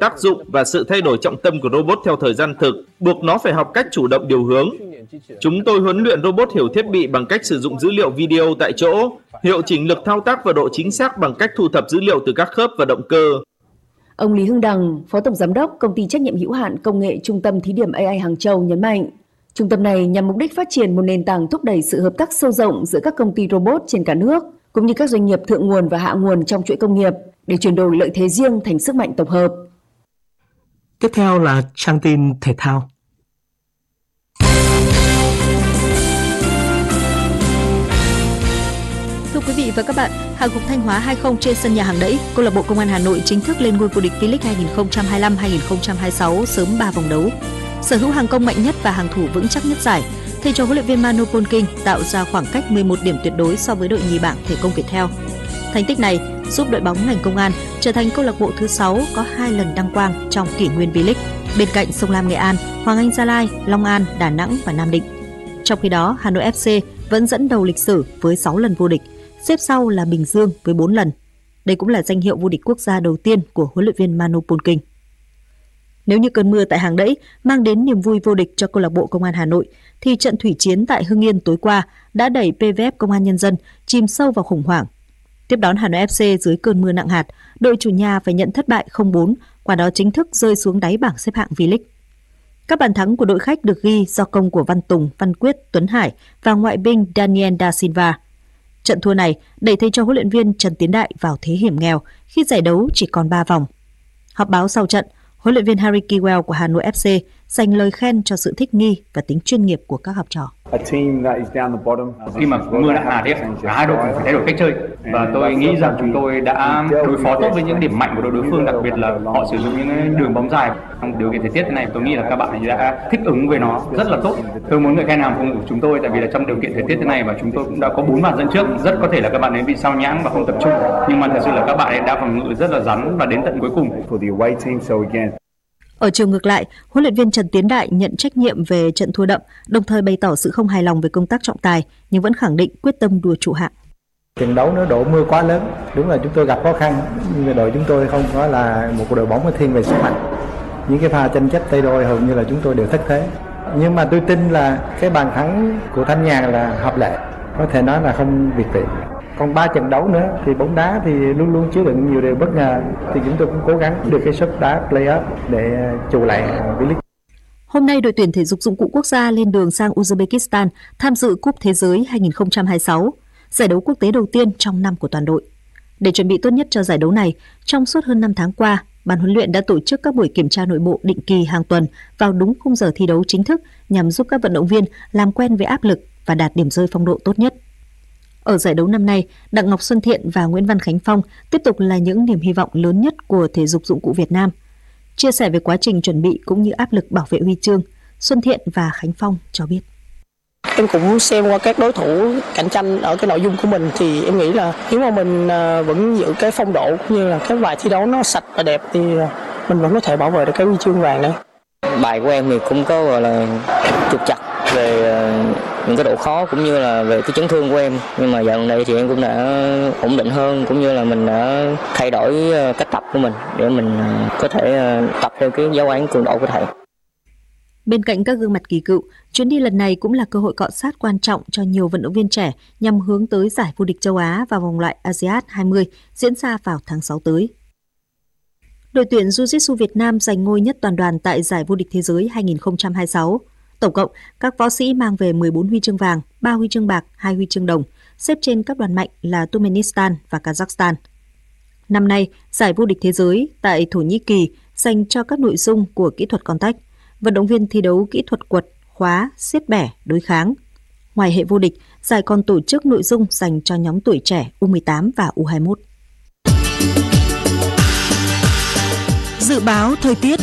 tác dụng và sự thay đổi trọng tâm của robot theo thời gian thực, buộc nó phải học cách chủ động điều hướng. Chúng tôi huấn luyện robot hiểu thiết bị bằng cách sử dụng dữ liệu video tại chỗ, hiệu chỉnh lực thao tác và độ chính xác bằng cách thu thập dữ liệu từ các khớp và động cơ. Ông Lý Hưng Đằng, Phó Tổng Giám đốc Công ty Trách nhiệm hữu hạn Công nghệ Trung tâm Thí điểm AI Hàng Châu nhấn mạnh, trung tâm này nhằm mục đích phát triển một nền tảng thúc đẩy sự hợp tác sâu rộng giữa các công ty robot trên cả nước, cũng như các doanh nghiệp thượng nguồn và hạ nguồn trong chuỗi công nghiệp để chuyển đổi lợi thế riêng thành sức mạnh tổng hợp. Tiếp theo là trang tin thể thao. Thưa quý vị và các bạn, Hàng Cục Thanh Hóa 2-0 trên sân nhà Hàng Đẫy, câu lạc bộ Công an Hà Nội chính thức lên ngôi vô địch V-League 2025-2026 sớm 3 vòng đấu. Sở hữu hàng công mạnh nhất và hàng thủ vững chắc nhất giải, thầy trò huấn luyện viên Manu Polking tạo ra khoảng cách 11 điểm tuyệt đối so với đội nhì bảng Thể Công Viettel. Thành tích này giúp đội bóng ngành công an trở thành câu lạc bộ thứ 6 có 2 lần đăng quang trong kỷ nguyên V-League, bên cạnh Sông Lam Nghệ An, Hoàng Anh Gia Lai, Long An, Đà Nẵng và Nam Định. Trong khi đó, Hà Nội FC vẫn dẫn đầu lịch sử với 6 lần vô địch, xếp sau là Bình Dương với 4 lần. Đây cũng là danh hiệu vô địch quốc gia đầu tiên của huấn luyện viên Manu Polking. Nếu như cơn mưa tại Hàng Đẫy mang đến niềm vui vô địch cho câu lạc bộ Công an Hà Nội, thì trận thủy chiến tại Hưng Yên tối qua đã đẩy PVF Công an Nhân dân chìm sâu vào khủng hoảng. Tiếp đón Hà Nội FC dưới cơn mưa nặng hạt, đội chủ nhà phải nhận thất bại 0-4, qua đó chính thức rơi xuống đáy bảng xếp hạng V-League. Các bàn thắng của đội khách được ghi do công của Văn Tùng, Văn Quyết, Tuấn Hải và ngoại binh Daniel Da Silva. Trận thua này đẩy thầy trò huấn luyện viên Trần Tiến Đại vào thế hiểm nghèo khi giải đấu chỉ còn 3 vòng. Họp báo sau trận, huấn luyện viên Harry Kewell của Hà Nội FC dành lời khen cho sự thích nghi và tính chuyên nghiệp của các học trò. Khi mà mưa đã hạt cả hai đội phải thay đổi cách chơi và tôi nghĩ rằng chúng tôi đã đối phó tốt với những điểm mạnh của đội đối phương, đặc biệt là họ sử dụng những đường bóng dài. Trong điều kiện thời tiết thế này, tôi nghĩ là các bạn đã thích ứng với nó rất là tốt. Tôi muốn người khen hàng công của chúng tôi, tại vì là trong điều kiện thời tiết thế này và chúng tôi cũng đã có 4 bàn dẫn trước, rất có thể là các bạn ấy bị sao nhãng và không tập trung, nhưng mà thật sự là các bạn ấy đã phòng ngự rất là rắn và đến tận cuối cùng. Ở chiều ngược lại, huấn luyện viên Trần Tiến Đại nhận trách nhiệm về trận thua đậm, đồng thời bày tỏ sự không hài lòng về công tác trọng tài, nhưng vẫn khẳng định quyết tâm đua trụ hạng. Trận đấu nó độ mưa quá lớn, đúng là chúng tôi gặp khó khăn, nhưng đội chúng tôi không có là một đội bóng thiên về sức mạnh. Những cái pha tranh chấp tay đôi hầu như là chúng tôi đều thất thế. Nhưng mà tôi tin là cái bàn thắng của Thanh Nhàn là hợp lệ, có thể nói là không việt vị. Còn 3 trận đấu nữa thì bóng đá thì luôn luôn chứa đựng nhiều điều bất ngờ, thì chúng tôi cũng cố gắng được cái suất đá play-off để trụ lại V-League. Hôm nay đội tuyển thể dục dụng cụ quốc gia lên đường sang Uzbekistan tham dự Cúp Thế giới 2026, giải đấu quốc tế đầu tiên trong năm của toàn đội. Để chuẩn bị tốt nhất cho giải đấu này, trong suốt hơn 5 tháng qua, ban huấn luyện đã tổ chức các buổi kiểm tra nội bộ định kỳ hàng tuần vào đúng khung giờ thi đấu chính thức nhằm giúp các vận động viên làm quen với áp lực và đạt điểm rơi phong độ tốt nhất. Ở giải đấu năm nay, Đặng Ngọc Xuân Thiện và Nguyễn Văn Khánh Phong tiếp tục là những niềm hy vọng lớn nhất của thể dục dụng cụ Việt Nam. Chia sẻ về quá trình chuẩn bị cũng như áp lực bảo vệ huy chương, Xuân Thiện và Khánh Phong cho biết. Em cũng xem qua các đối thủ cạnh tranh ở cái nội dung của mình thì em nghĩ là nếu mà mình vẫn giữ cái phong độ cũng như là cái bài thi đấu nó sạch và đẹp thì mình vẫn có thể bảo vệ được cái huy chương vàng đấy. Bài của em thì cũng có gọi là trục trặc về những cái độ khó cũng như là về cái chấn thương của em, nhưng mà dạo gần đây thì em cũng đã ổn định hơn, cũng như là mình đã thay đổi cách tập của mình để mình có thể tập theo cái giáo án cường độ của thầy. Bên cạnh các gương mặt kỳ cựu, chuyến đi lần này cũng là cơ hội cọ sát quan trọng cho nhiều vận động viên trẻ nhằm hướng tới giải vô địch châu Á và vòng loại ASEAN 20 diễn ra vào tháng 6 tới. Đội tuyển Jiu-Jitsu Việt Nam giành ngôi nhất toàn đoàn tại giải vô địch thế giới 2026. Tổng cộng, các võ sĩ mang về 14 huy chương vàng, 3 huy chương bạc, 2 huy chương đồng, xếp trên các đoàn mạnh là Turkmenistan và Kazakhstan. Năm nay, giải vô địch thế giới tại Thổ Nhĩ Kỳ dành cho các nội dung của kỹ thuật contact, vận động viên thi đấu kỹ thuật quật, khóa, siết bẻ, đối kháng. Ngoài hệ vô địch, giải còn tổ chức nội dung dành cho nhóm tuổi trẻ U18 và U21. Dự báo thời tiết.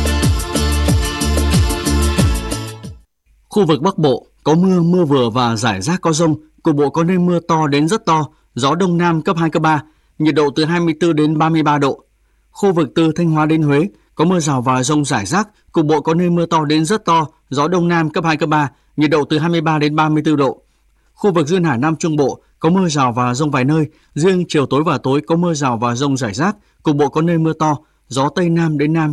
Khu vực Bắc Bộ có mưa, mưa vừa và rải rác có dông, cục bộ có nơi mưa to đến rất to, gió Đông Nam cấp 2, cấp 3, nhiệt độ từ 24 đến 33 độ. Khu vực từ Thanh Hóa đến Huế có mưa rào và dông rải rác, cục bộ có nơi mưa to đến rất to, gió Đông Nam cấp 2, cấp 3, nhiệt độ từ 23 đến 34 độ. Khu vực duyên hải Nam Trung Bộ có mưa rào và dông vài nơi, riêng chiều tối và tối có mưa rào và dông rải rác, cục bộ có nơi mưa to, gió Tây Nam đến Nam